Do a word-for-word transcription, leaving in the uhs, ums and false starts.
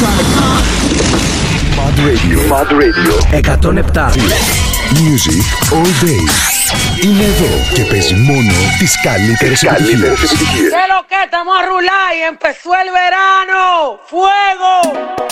Mad Radio. Mad Radio. εκατόν επτά. Music all day. Είναι εδώ και παίζει μόνο τις καλύτερες επιτυχίες. Que lo que estamos a rular y empezó el verano. ¡Fuego!